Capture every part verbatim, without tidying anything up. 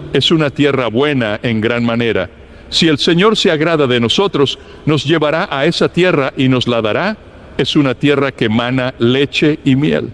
Es una tierra buena en gran manera. Si el Señor se agrada de nosotros, nos llevará a esa tierra y nos la dará. Es una tierra que mana leche y miel.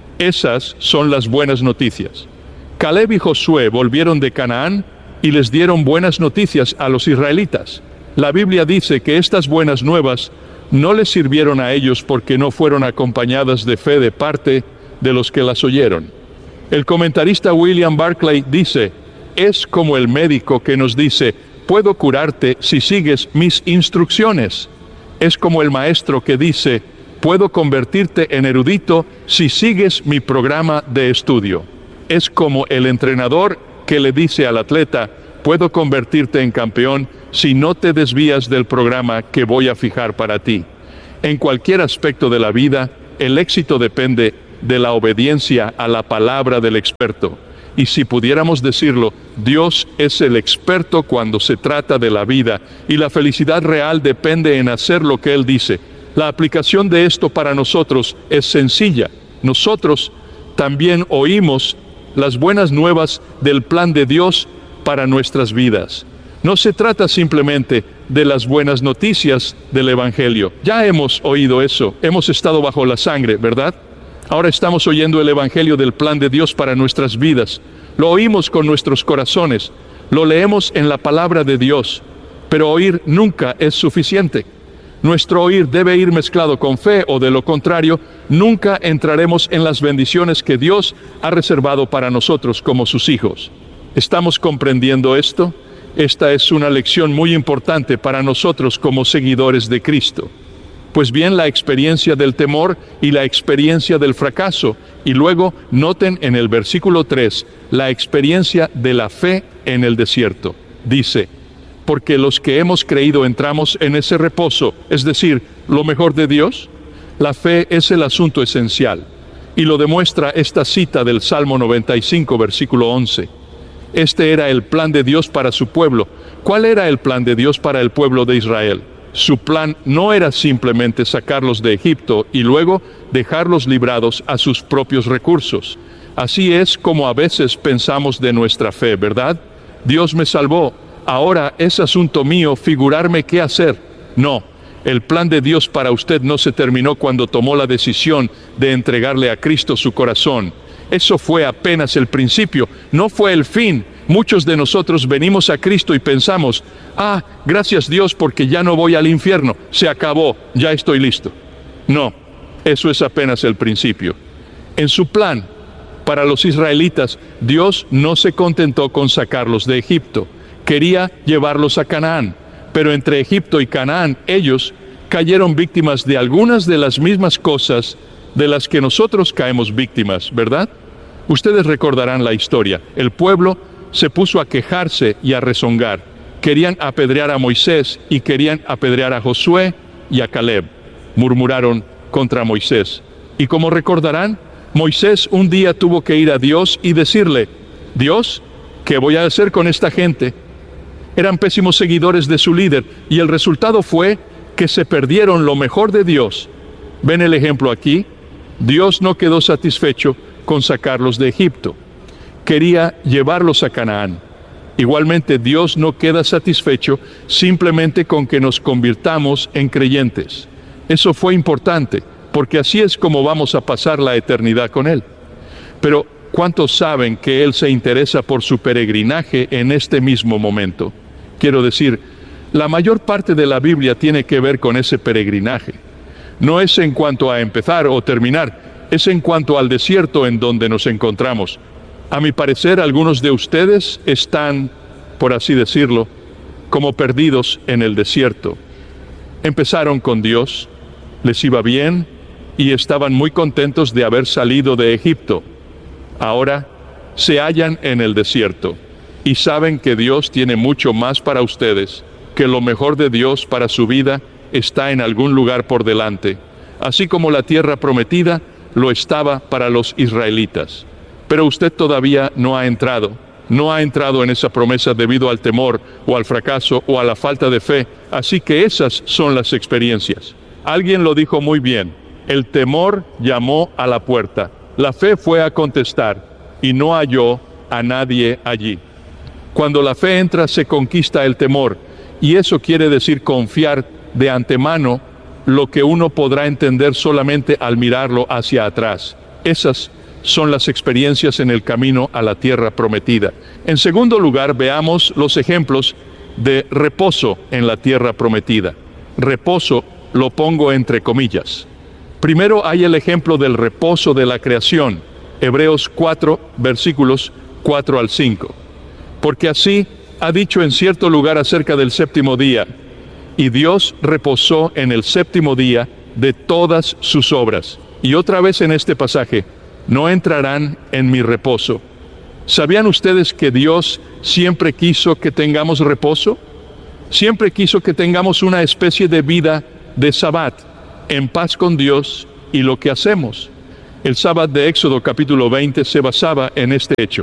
Esas son las buenas noticias. Caleb y Josué volvieron de Canaán y les dieron buenas noticias a los israelitas. La Biblia dice que estas buenas nuevas no les sirvieron a ellos porque no fueron acompañadas de fe de parte de los que las oyeron. El comentarista William Barclay dice, es como el médico que nos dice, puedo curarte si sigues mis instrucciones. Es como el maestro que dice, puedo convertirte en erudito si sigues mi programa de estudio. Es como el entrenador que le dice al atleta, puedo convertirte en campeón si no te desvías del programa que voy a fijar para ti. En cualquier aspecto de la vida, el éxito depende de la obediencia a la palabra del experto. Y si pudiéramos decirlo, Dios es el experto cuando se trata de la vida, y la felicidad real depende en hacer lo que Él dice. La aplicación de esto para nosotros es sencilla. Nosotros también oímos las buenas nuevas del plan de Dios para nuestras vidas. No se trata simplemente de las buenas noticias del Evangelio. Ya hemos oído eso, hemos estado bajo la sangre, ¿verdad? Ahora estamos oyendo el Evangelio del plan de Dios para nuestras vidas. Lo oímos con nuestros corazones, lo leemos en la palabra de Dios, pero oír nunca es suficiente. Nuestro oír debe ir mezclado con fe, o de lo contrario, nunca entraremos en las bendiciones que Dios ha reservado para nosotros como sus hijos. ¿Estamos comprendiendo esto? Esta es una lección muy importante para nosotros como seguidores de Cristo. Pues bien, la experiencia del temor y la experiencia del fracaso, y luego noten en el versículo tres, la experiencia de la fe en el desierto. Dice, porque los que hemos creído entramos en ese reposo, es decir, lo mejor de Dios. La fe es el asunto esencial, y lo demuestra esta cita del Salmo noventa y cinco, versículo once. Este era el plan de Dios para su pueblo. ¿Cuál era el plan de Dios para el pueblo de Israel? Su plan no era simplemente sacarlos de Egipto y luego dejarlos librados a sus propios recursos. Así es como a veces pensamos de nuestra fe, ¿verdad? Dios me salvó, ahora es asunto mío figurarme qué hacer. No, el plan de Dios para usted no se terminó cuando tomó la decisión de entregarle a Cristo su corazón. Eso fue apenas el principio, no fue el fin. Muchos de nosotros venimos a Cristo y pensamos, ah, gracias Dios porque ya no voy al infierno, se acabó, ya estoy listo. No, eso es apenas el principio. En su plan, para los israelitas, Dios no se contentó con sacarlos de Egipto, quería llevarlos a Canaán, pero entre Egipto y Canaán, ellos cayeron víctimas de algunas de las mismas cosas de las que nosotros caemos víctimas, ¿verdad? Ustedes recordarán la historia. El pueblo se puso a quejarse y a rezongar. Querían apedrear a Moisés y querían apedrear a Josué y a Caleb. Murmuraron contra Moisés. Y como recordarán, Moisés un día tuvo que ir a Dios y decirle, Dios, ¿qué voy a hacer con esta gente? Eran pésimos seguidores de su líder y el resultado fue que se perdieron lo mejor de Dios. ¿Ven el ejemplo aquí? Dios no quedó satisfecho con sacarlos de Egipto. Quería llevarlos a Canaán. Igualmente, Dios no queda satisfecho simplemente con que nos convirtamos en creyentes. Eso fue importante, porque así es como vamos a pasar la eternidad con Él. Pero, ¿cuántos saben que Él se interesa por su peregrinaje en este mismo momento? Quiero decir, la mayor parte de la Biblia tiene que ver con ese peregrinaje. No es en cuanto a empezar o terminar, es en cuanto al desierto en donde nos encontramos. A mi parecer, algunos de ustedes están, por así decirlo, como perdidos en el desierto. Empezaron con Dios, les iba bien y estaban muy contentos de haber salido de Egipto. Ahora se hallan en el desierto y saben que Dios tiene mucho más para ustedes, que lo mejor de Dios para su vida está en algún lugar por delante, así como la tierra prometida lo estaba para los israelitas. Pero usted todavía no ha entrado, no ha entrado en esa promesa debido al temor, o al fracaso, o a la falta de fe, así que esas son las experiencias. Alguien lo dijo muy bien, el temor llamó a la puerta, la fe fue a contestar, y no halló a nadie allí. Cuando la fe entra, se conquista el temor, y eso quiere decir confiar de antemano lo que uno podrá entender solamente al mirarlo hacia atrás. Esas son las experiencias en el camino a la tierra prometida. En segundo lugar, veamos los ejemplos de reposo en la tierra prometida. Reposo lo pongo entre comillas. Primero hay el ejemplo del reposo de la creación, Hebreos cuatro, versículos cuatro al cinco. Porque así ha dicho en cierto lugar acerca del séptimo día, y Dios reposó en el séptimo día de todas sus obras. Y otra vez en este pasaje, no entrarán en mi reposo. ¿Sabían ustedes que Dios siempre quiso que tengamos reposo? Siempre quiso que tengamos una especie de vida de Sabbat, en paz con Dios y lo que hacemos. El Sabbat de Éxodo capítulo veinte se basaba en este hecho.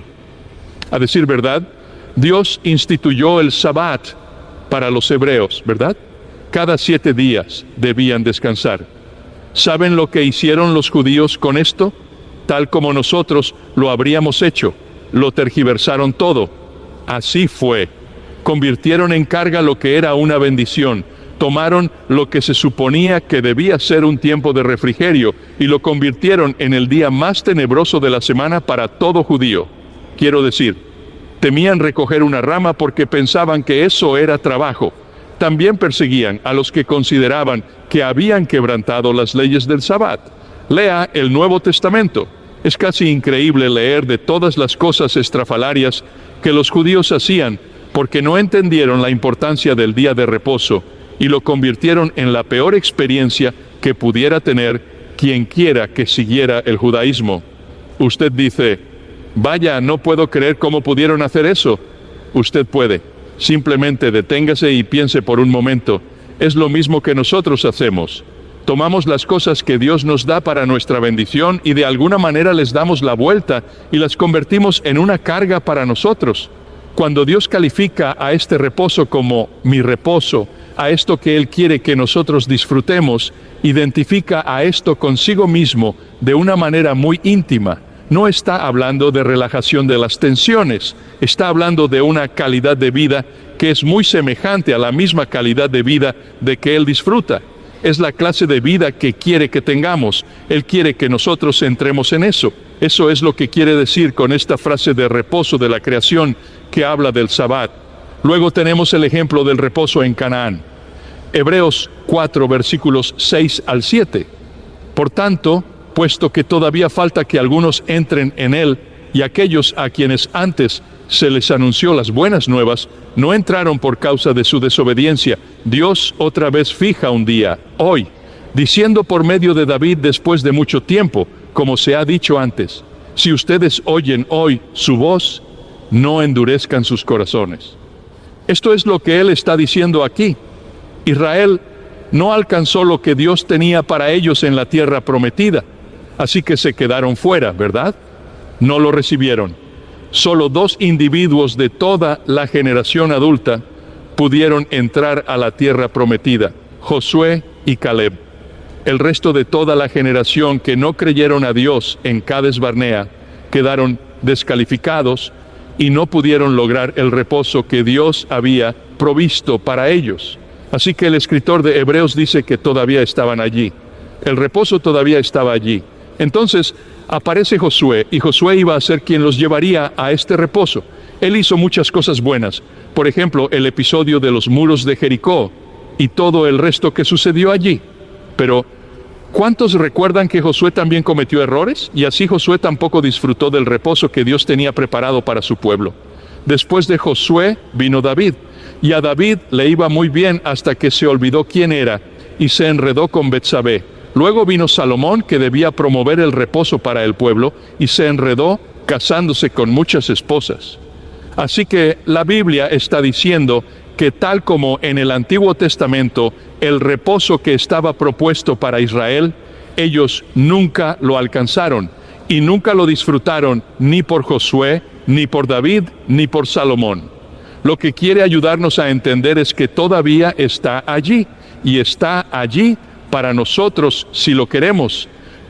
A decir verdad, Dios instituyó el Sabbat para los hebreos, ¿verdad? Cada siete días debían descansar. ¿Saben lo que hicieron los judíos con esto? Tal como nosotros lo habríamos hecho, lo tergiversaron todo. Así fue. Convirtieron en carga lo que era una bendición. Tomaron lo que se suponía que debía ser un tiempo de refrigerio y lo convirtieron en el día más tenebroso de la semana para todo judío. Quiero decir, temían recoger una rama porque pensaban que eso era trabajo. También perseguían a los que consideraban que habían quebrantado las leyes del Sabbat. Lea el Nuevo Testamento. Es casi increíble leer de todas las cosas estrafalarias que los judíos hacían porque no entendieron la importancia del día de reposo y lo convirtieron en la peor experiencia que pudiera tener quien quiera que siguiera el judaísmo. Usted dice, vaya, no puedo creer cómo pudieron hacer eso. Usted puede. Simplemente deténgase y piense por un momento. Es lo mismo que nosotros hacemos. Tomamos las cosas que Dios nos da para nuestra bendición y de alguna manera les damos la vuelta y las convertimos en una carga para nosotros. Cuando Dios califica a este reposo como mi reposo, a esto que Él quiere que nosotros disfrutemos, identifica a esto consigo mismo de una manera muy íntima. No está hablando de relajación de las tensiones, está hablando de una calidad de vida que es muy semejante a la misma calidad de vida de que Él disfruta. Es la clase de vida que quiere que tengamos. Él quiere que nosotros entremos en eso. Eso es lo que quiere decir con esta frase de reposo de la creación que habla del Sabbat. Luego tenemos el ejemplo del reposo en Canaán. Hebreos cuatro, versículos seis al siete. Por tanto, puesto que todavía falta que algunos entren en él, y aquellos a quienes antes se les anunció las buenas nuevas, no entraron por causa de su desobediencia, Dios otra vez fija un día, hoy, diciendo por medio de David después de mucho tiempo, como se ha dicho antes, si ustedes oyen hoy su voz, no endurezcan sus corazones. Esto es lo que él está diciendo aquí. Israel no alcanzó lo que Dios tenía para ellos en la tierra prometida, así que se quedaron fuera, ¿verdad? No lo recibieron. Solo dos individuos de toda la generación adulta pudieron entrar a la tierra prometida, Josué y Caleb. El resto de toda la generación que no creyeron a Dios en Cades Barnea quedaron descalificados y no pudieron lograr el reposo que Dios había provisto para ellos. Así que el escritor de Hebreos dice que todavía estaban allí. El reposo todavía estaba allí. Entonces aparece Josué, y Josué iba a ser quien los llevaría a este reposo. Él hizo muchas cosas buenas, por ejemplo, el episodio de los muros de Jericó y todo el resto que sucedió allí. Pero, ¿cuántos recuerdan que Josué también cometió errores? Y así Josué tampoco disfrutó del reposo que Dios tenía preparado para su pueblo. Después de Josué vino David, y a David le iba muy bien hasta que se olvidó quién era y se enredó con Betsabé. Luego vino Salomón, que debía promover el reposo para el pueblo, y se enredó casándose con muchas esposas. Así que la Biblia está diciendo que tal como en el Antiguo Testamento el reposo que estaba propuesto para Israel, ellos nunca lo alcanzaron y nunca lo disfrutaron ni por Josué, ni por David, ni por Salomón. Lo que quiere ayudarnos a entender es que todavía está allí, y está allí para nosotros si lo queremos.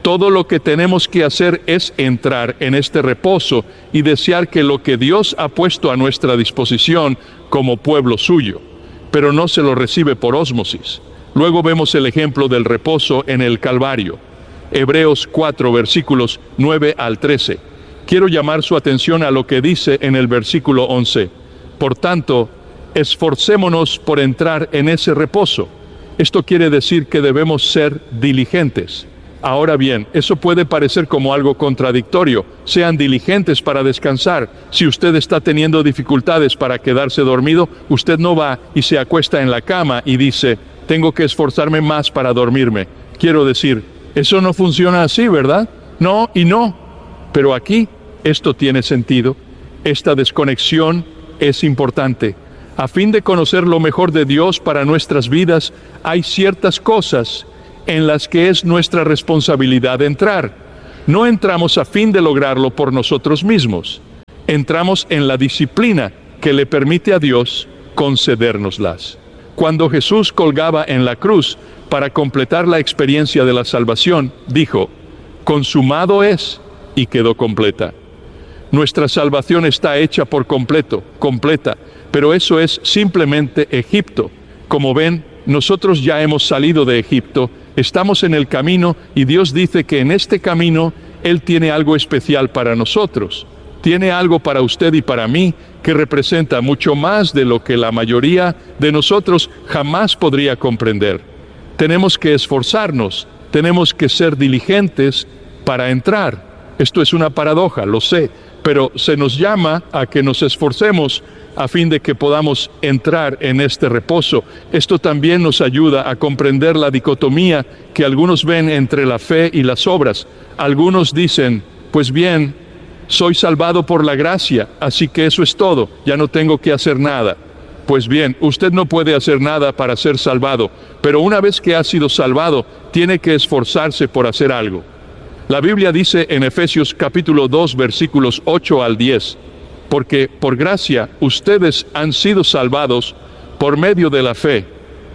Todo lo que tenemos que hacer es entrar en este reposo y desear que lo que Dios ha puesto a nuestra disposición como pueblo suyo, pero no se lo recibe por ósmosis. Luego vemos el ejemplo del reposo en el Calvario. Hebreos cuatro, versículos nueve al trece. Quiero llamar su atención a lo que dice en el versículo once. Por tanto, esforcémonos por entrar en ese reposo. Esto quiere decir que debemos ser diligentes. Ahora bien, eso puede parecer como algo contradictorio. Sean diligentes para descansar. Si usted está teniendo dificultades para quedarse dormido, usted no va y se acuesta en la cama y dice, tengo que esforzarme más para dormirme. Quiero decir, eso no funciona así, ¿verdad? No y no. Pero aquí, esto tiene sentido. Esta desconexión es importante. A fin de conocer lo mejor de Dios para nuestras vidas, hay ciertas cosas en las que es nuestra responsabilidad entrar. No entramos a fin de lograrlo por nosotros mismos. Entramos en la disciplina que le permite a Dios concedérnoslas. Cuando Jesús colgaba en la cruz para completar la experiencia de la salvación, dijo, consumado es, y quedó completa. Nuestra salvación está hecha por completo, completa, pero eso es simplemente Egipto. Como ven, nosotros ya hemos salido de Egipto, estamos en el camino y Dios dice que en este camino Él tiene algo especial para nosotros. Tiene algo para usted y para mí que representa mucho más de lo que la mayoría de nosotros jamás podría comprender. Tenemos que esforzarnos, tenemos que ser diligentes para entrar. Esto es una paradoja, lo sé, pero se nos llama a que nos esforcemos a fin de que podamos entrar en este reposo. Esto también nos ayuda a comprender la dicotomía que algunos ven entre la fe y las obras. Algunos dicen, pues bien, soy salvado por la gracia, así que eso es todo, ya no tengo que hacer nada. Pues bien, usted no puede hacer nada para ser salvado, pero una vez que ha sido salvado, tiene que esforzarse por hacer algo. La Biblia dice en Efesios capítulo dos, versículos ocho al diez, porque por gracia ustedes han sido salvados por medio de la fe.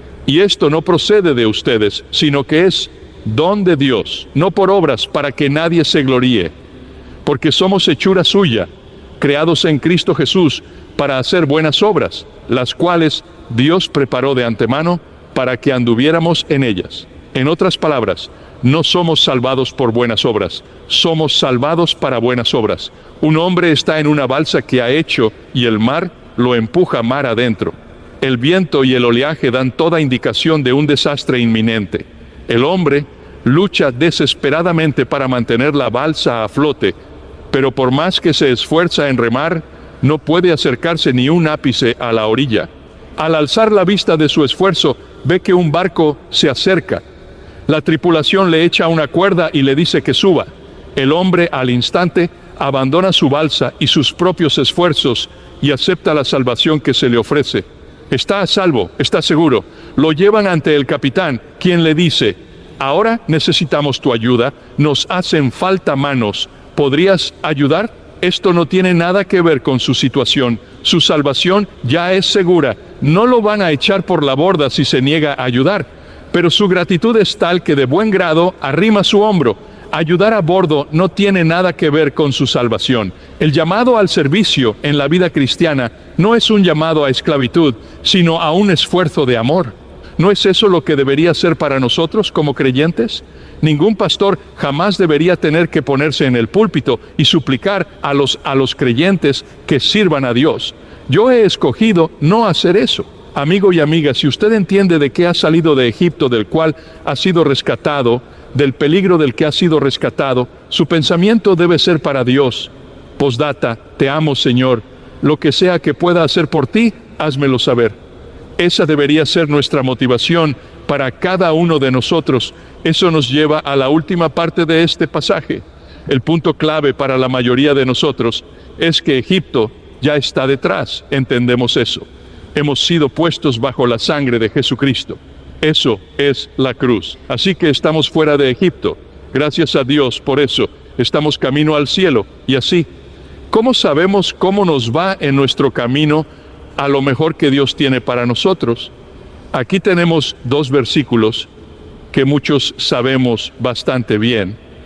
Y esto no procede de ustedes, sino que es don de Dios, no por obras para que nadie se gloríe. Porque somos hechura suya, creados en Cristo Jesús para hacer buenas obras, las cuales Dios preparó de antemano para que anduviéramos en ellas. En otras palabras, no somos salvados por buenas obras, somos salvados para buenas obras. Un hombre está en una balsa que ha hecho y el mar lo empuja mar adentro. El viento y el oleaje dan toda indicación de un desastre inminente. El hombre lucha desesperadamente para mantener la balsa a flote, pero por más que se esfuerza en remar, no puede acercarse ni un ápice a la orilla. Al alzar la vista de su esfuerzo, ve que un barco se acerca. La tripulación le echa una cuerda y le dice que suba. El hombre al instante abandona su balsa y sus propios esfuerzos y acepta la salvación que se le ofrece. Está a salvo, está seguro. Lo llevan ante el capitán, quien le dice, ahora necesitamos tu ayuda, nos hacen falta manos, ¿podrías ayudar? Esto no tiene nada que ver con su situación. Su salvación ya es segura. No lo van a echar por la borda si se niega a ayudar. Pero su gratitud es tal que de buen grado arrima su hombro. Ayudar a bordo no tiene nada que ver con su salvación. El llamado al servicio en la vida cristiana no es un llamado a esclavitud, sino a un esfuerzo de amor. ¿No es eso lo que debería ser para nosotros como creyentes? Ningún pastor jamás debería tener que ponerse en el púlpito y suplicar a los, a los creyentes que sirvan a Dios. Yo he escogido no hacer eso. Amigo y amiga, si usted entiende de que ha salido de Egipto, del cual ha sido rescatado, del peligro del que ha sido rescatado, su pensamiento debe ser para Dios. Postdata, te amo, Señor. Lo que sea que pueda hacer por ti, házmelo saber. Esa debería ser nuestra motivación para cada uno de nosotros. Eso nos lleva a la última parte de este pasaje. El punto clave para la mayoría de nosotros es que Egipto ya está detrás. Entendemos eso. Hemos sido puestos bajo la sangre de Jesucristo. Eso es la cruz. Así que estamos fuera de Egipto. Gracias a Dios por eso. Estamos camino al cielo. Y así, ¿cómo sabemos cómo nos va en nuestro camino a lo mejor que Dios tiene para nosotros? Aquí tenemos dos versículos que muchos sabemos bastante bien.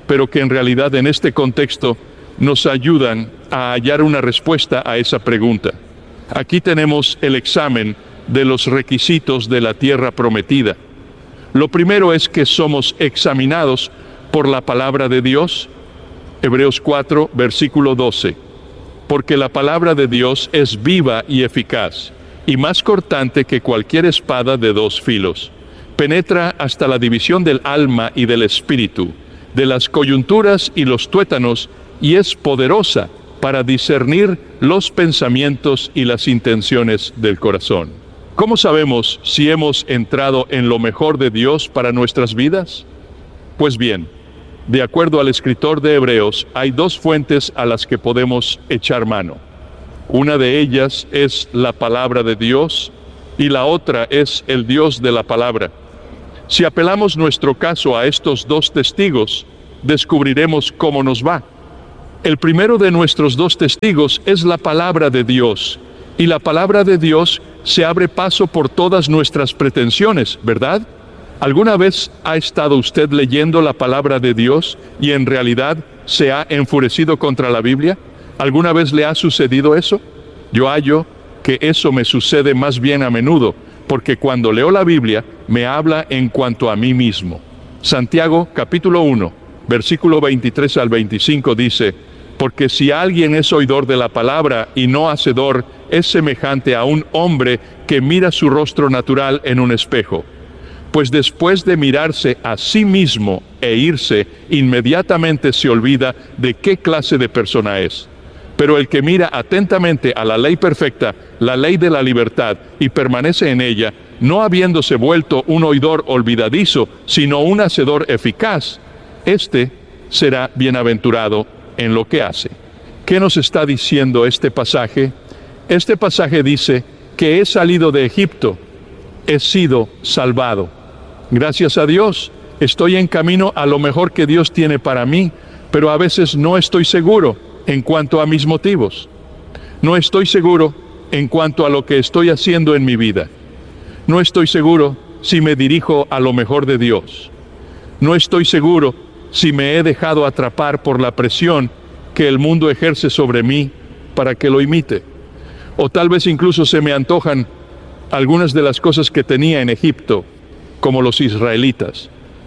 pero que en realidad en este contexto nos ayudan a hallar una respuesta a esa pregunta. Aquí tenemos el examen de los requisitos de la tierra prometida. Lo primero es que somos examinados por la palabra de Dios. Hebreos cuatro, versículo doce. Porque la palabra de Dios es viva y eficaz, y más cortante que cualquier espada de dos filos. Penetra hasta la división del alma y del espíritu, de las coyunturas y los tuétanos, y es poderosa para discernir los pensamientos y las intenciones del corazón. ¿Cómo sabemos si hemos entrado en lo mejor de Dios para nuestras vidas? Pues bien, de acuerdo al escritor de Hebreos, hay dos fuentes a las que podemos echar mano. Una de ellas es la palabra de Dios y la otra es el Dios de la palabra. Si apelamos nuestro caso a estos dos testigos, descubriremos cómo nos va. El primero de nuestros dos testigos es la palabra de Dios, y la palabra de Dios se abre paso por todas nuestras pretensiones, ¿verdad? ¿Alguna vez ha estado usted leyendo la palabra de Dios y en realidad se ha enfurecido contra la Biblia? ¿Alguna vez le ha sucedido eso? Yo hallo que eso me sucede más bien a menudo, porque cuando leo la Biblia me habla en cuanto a mí mismo. Santiago capítulo uno, versículo veintitrés al veinticinco dice: porque si alguien es oidor de la palabra y no hacedor, es semejante a un hombre que mira su rostro natural en un espejo. Pues después de mirarse a sí mismo e irse, inmediatamente se olvida de qué clase de persona es. Pero el que mira atentamente a la ley perfecta, la ley de la libertad, y permanece en ella, no habiéndose vuelto un oidor olvidadizo, sino un hacedor eficaz, éste será bienaventurado en lo que hace. ¿Qué nos está diciendo este pasaje? Este pasaje dice que he salido de Egipto, he sido salvado. Gracias a Dios, estoy en camino a lo mejor que Dios tiene para mí, pero a veces no estoy seguro en cuanto a mis motivos. No estoy seguro en cuanto a lo que estoy haciendo en mi vida. No estoy seguro si me dirijo a lo mejor de Dios. No estoy seguro si me he dejado atrapar por la presión que el mundo ejerce sobre mí para que lo imite. O tal vez incluso se me antojan algunas de las cosas que tenía en Egipto, como los israelitas.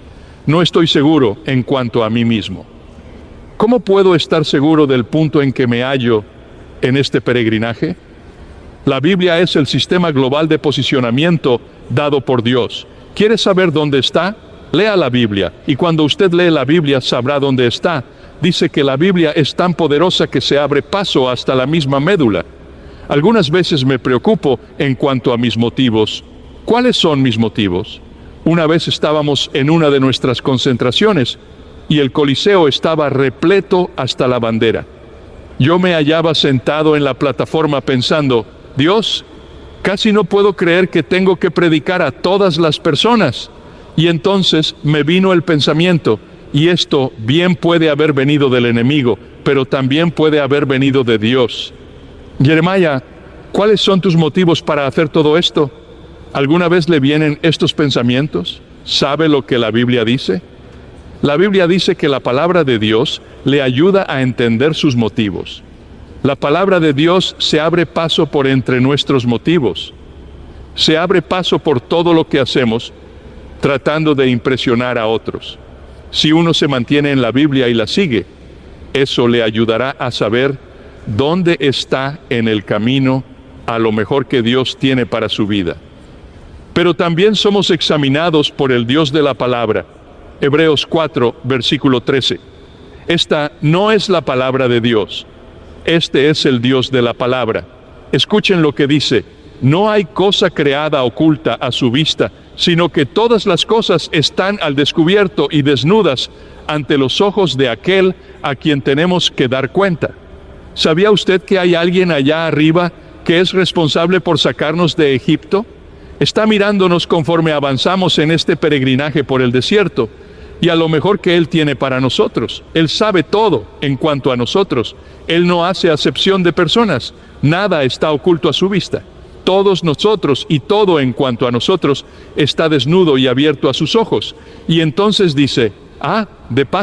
No estoy seguro en cuanto a mí mismo. ¿Cómo puedo estar seguro del punto en que me hallo en este peregrinaje? La Biblia es el sistema global de posicionamiento dado por Dios. ¿Quiere saber dónde está? Lea la Biblia, y cuando usted lee la Biblia sabrá dónde está. Dice que la Biblia es tan poderosa que se abre paso hasta la misma médula. Algunas veces me preocupo en cuanto a mis motivos. ¿Cuáles son mis motivos? Una vez estábamos en una de nuestras concentraciones y el Coliseo estaba repleto hasta la bandera. Yo me hallaba sentado en la plataforma pensando: Dios, casi no puedo creer que tengo que predicar a todas las personas. Y entonces me vino el pensamiento, y esto bien puede haber venido del enemigo, pero también puede haber venido de Dios. Jeremías, ¿cuáles son tus motivos para hacer todo esto? ¿Alguna vez le vienen estos pensamientos? ¿Sabe lo que la Biblia dice? La Biblia dice que la palabra de Dios le ayuda a entender sus motivos. La palabra de Dios se abre paso por entre nuestros motivos. Se abre paso por todo lo que hacemos, tratando de impresionar a otros. Si uno se mantiene en la Biblia y la sigue, eso le ayudará a saber dónde está en el camino a lo mejor que Dios tiene para su vida. Pero también somos examinados por el Dios de la palabra. Hebreos cuatro, versículo trece. Esta no es la palabra de Dios. Este es el Dios de la palabra. Escuchen lo que dice: no hay cosa creada oculta a su vista, sino que todas las cosas están al descubierto y desnudas ante los ojos de aquel a quien tenemos que dar cuenta. ¿Sabía usted que hay alguien allá arriba que es responsable por sacarnos de Egipto? Está mirándonos conforme avanzamos en este peregrinaje por el desierto, y a lo mejor que Él tiene para nosotros. Él sabe todo en cuanto a nosotros. Él no hace acepción de personas. Nada está oculto a su vista. Todos nosotros y todo en cuanto a nosotros está desnudo y abierto a sus ojos. Y entonces dice: ah, de paso,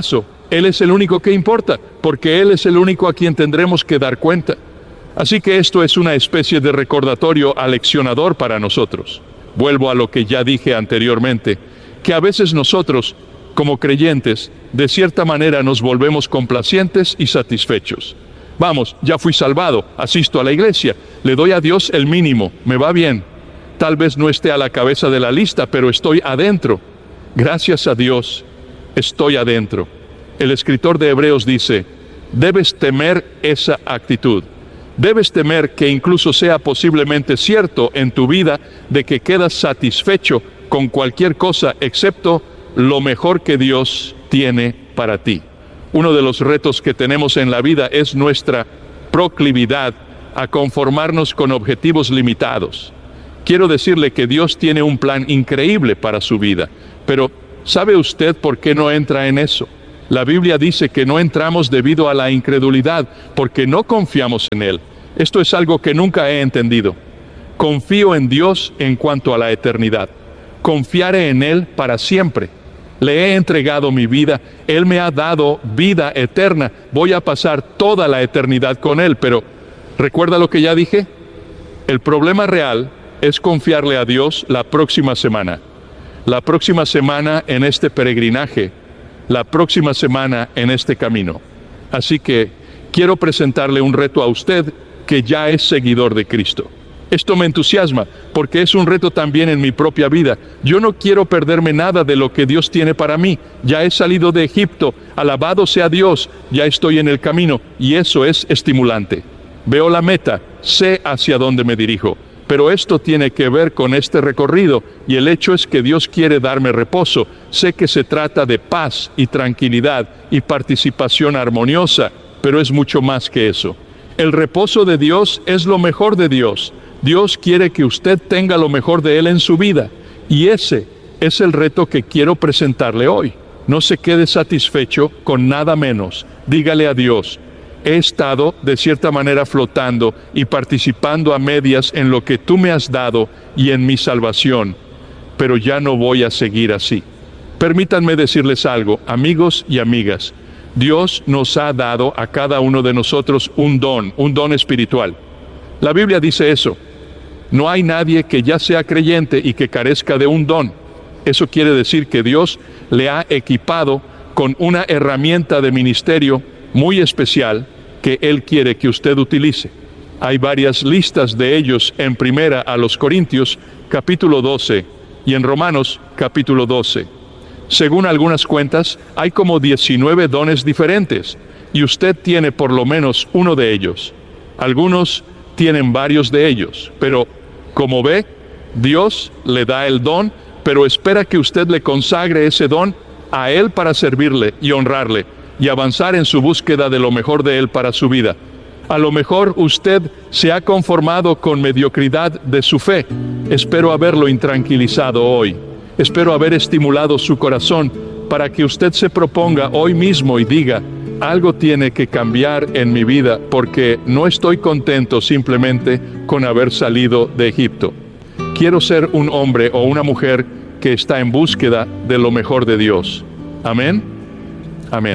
Él es el único que importa, porque Él es el único a quien tendremos que dar cuenta. Así que esto es una especie de recordatorio aleccionador para nosotros. Vuelvo a lo que ya dije anteriormente, que a veces nosotros, como creyentes, de cierta manera nos volvemos complacientes y satisfechos. Vamos, ya fui salvado, asisto a la iglesia, le doy a Dios el mínimo, me va bien. Tal vez no esté a la cabeza de la lista, pero estoy adentro. Gracias a Dios, estoy adentro. El escritor de Hebreos dice, debes temer esa actitud. Debes temer que incluso sea posiblemente cierto en tu vida de que quedas satisfecho con cualquier cosa excepto lo mejor que Dios tiene para ti. Uno de los retos que tenemos en la vida es nuestra proclividad a conformarnos con objetivos limitados. Quiero decirle que Dios tiene un plan increíble para su vida, pero ¿sabe usted por qué no entra en eso? La Biblia dice que no entramos debido a la incredulidad, porque no confiamos en Él. Esto es algo que nunca he entendido. Confío en Dios en cuanto a la eternidad. Confiaré en Él para siempre. Le he entregado mi vida, Él me ha dado vida eterna, voy a pasar toda la eternidad con Él, pero ¿recuerda lo que ya dije? El problema real es confiarle a Dios la próxima semana. La próxima semana en este peregrinaje, la próxima semana en este camino. Así que quiero presentarle un reto a usted que ya es seguidor de Cristo. Esto me entusiasma, porque es un reto también en mi propia vida. Yo no quiero perderme nada de lo que Dios tiene para mí. Ya he salido de Egipto, alabado sea Dios, ya estoy en el camino, y eso es estimulante. Veo la meta, sé hacia dónde me dirijo, pero esto tiene que ver con este recorrido, y el hecho es que Dios quiere darme reposo. Sé que se trata de paz y tranquilidad y participación armoniosa, pero es mucho más que eso. El reposo de Dios es lo mejor de Dios. Dios quiere que usted tenga lo mejor de Él en su vida, y ese es el reto que quiero presentarle hoy. No se quede satisfecho con nada menos. Dígale a Dios, he estado de cierta manera flotando y participando a medias en lo que tú me has dado y en mi salvación, pero ya no voy a seguir así. Permítanme decirles algo, amigos y amigas. Dios nos ha dado a cada uno de nosotros un don, un don espiritual. La Biblia dice eso. No hay nadie que ya sea creyente y que carezca de un don. Eso quiere decir que Dios le ha equipado con una herramienta de ministerio muy especial que Él quiere que usted utilice. Hay varias listas de ellos en Primera a los Corintios, capítulo doce, y en Romanos, capítulo doce. Según algunas cuentas, hay como diecinueve dones diferentes, y usted tiene por lo menos uno de ellos. Algunos tienen varios de ellos, pero como ve, Dios le da el don, pero espera que usted le consagre ese don a Él para servirle y honrarle y avanzar en su búsqueda de lo mejor de Él para su vida. A lo mejor usted se ha conformado con mediocridad de su fe. Espero haberlo intranquilizado hoy. Espero haber estimulado su corazón para que usted se proponga hoy mismo y diga, algo tiene que cambiar en mi vida porque no estoy contento simplemente con haber salido de Egipto. Quiero ser un hombre o una mujer que está en búsqueda de lo mejor de Dios. Amén. Amén.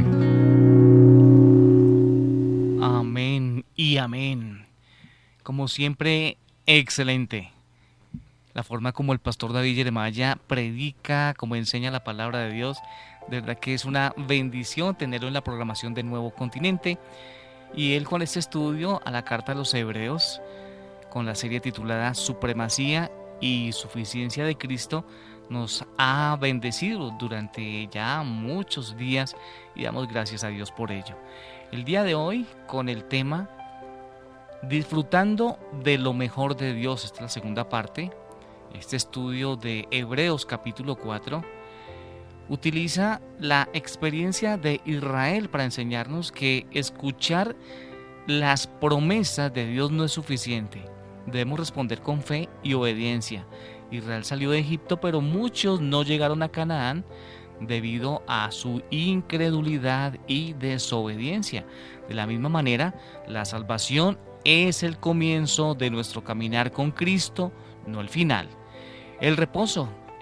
Amén y amén. Como siempre, excelente. La forma como el pastor David Jeremiah predica, como enseña la palabra de Dios, de verdad que es una bendición tenerlo en la programación de Nuevo Continente. Y él con este estudio a la carta a los Hebreos, con la serie titulada Supremacía y Suficiencia de Cristo, nos ha bendecido durante ya muchos días y damos gracias a Dios por ello. El día de hoy con el tema Disfrutando de lo mejor de Dios, esta es la segunda parte. Este estudio de Hebreos capítulo cuatro utiliza la experiencia de Israel para enseñarnos que escuchar las promesas de Dios no es suficiente. Debemos responder con fe y obediencia. Israel salió de Egipto, pero muchos no llegaron a Canaán debido a su incredulidad y desobediencia. De la misma manera, la salvación es el comienzo de nuestro caminar con Cristo, no el final. El reposo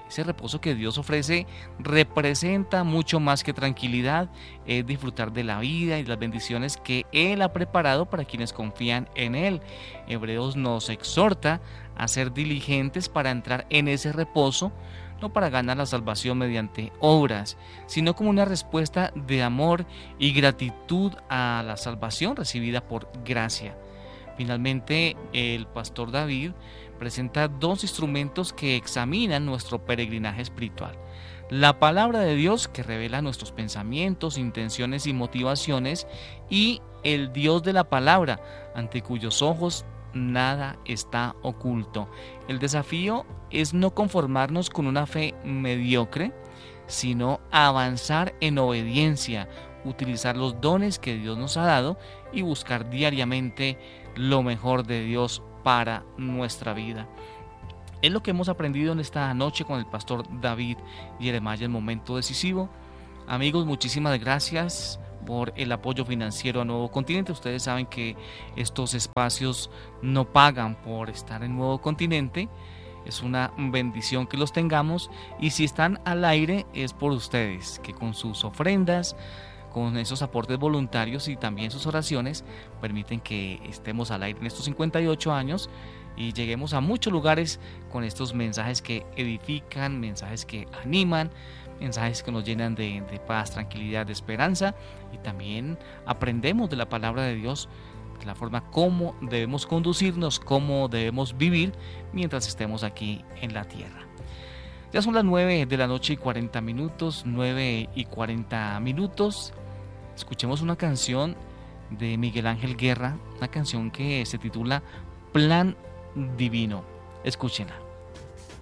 Ese reposo que Dios ofrece representa mucho más que tranquilidad, es disfrutar de la vida y las bendiciones que Él ha preparado para quienes confían en Él. Hebreos nos exhorta a ser diligentes para entrar en ese reposo, no para ganar la salvación mediante obras, sino como una respuesta de amor y gratitud a la salvación recibida por gracia. Finalmente, el pastor David presenta dos instrumentos que examinan nuestro peregrinaje espiritual: la palabra de Dios, que revela nuestros pensamientos, intenciones y motivaciones, y el Dios de la palabra, ante cuyos ojos nada está oculto. El desafío es no conformarnos con una fe mediocre, sino avanzar en obediencia, utilizar los dones que Dios nos ha dado y buscar diariamente lo mejor de Dios para nuestra vida. Es lo que hemos aprendido en esta noche con el pastor David Jeremiah, el momento decisivo. Amigos, muchísimas gracias por el apoyo financiero a Nuevo Continente. Ustedes saben que estos espacios no pagan por estar en Nuevo Continente. Es una bendición que los tengamos, y si están al aire es por ustedes, que con sus ofrendas, con esos aportes voluntarios y también sus oraciones permiten que estemos al aire en estos cincuenta y ocho años y lleguemos a muchos lugares con estos mensajes que edifican, mensajes que animan, mensajes que nos llenan de, de paz, tranquilidad, de esperanza, y también aprendemos de la palabra de Dios, de la forma como debemos conducirnos, cómo debemos vivir mientras estemos aquí en la tierra. Ya son las nueve de la noche y cuarenta minutos, nueve y cuarenta minutos. Escuchemos una canción de Miguel Ángel Guerra, una canción que se titula Plan Divino. Escúchenla.